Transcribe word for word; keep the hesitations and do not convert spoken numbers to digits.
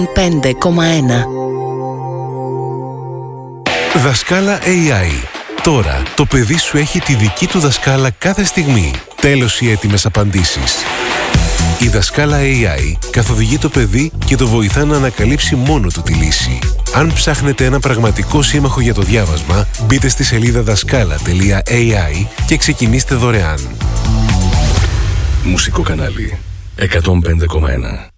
πέντε κόμμα ένα. Δασκάλα έι άι. Τώρα το παιδί σου έχει τη δική του δασκάλα κάθε στιγμή. Τέλος οι έτοιμες απαντήσεις. Η δασκάλα έι άι καθοδηγεί το παιδί και το βοηθά να ανακαλύψει μόνο του τη λύση. Αν ψάχνετε ένα πραγματικό σύμμαχο για το διάβασμα, μπείτε στη σελίδα δασκάλα τελεία έι άι και ξεκινήστε δωρεάν. Μουσικό κανάλι εκατόν πέντε κόμμα ένα.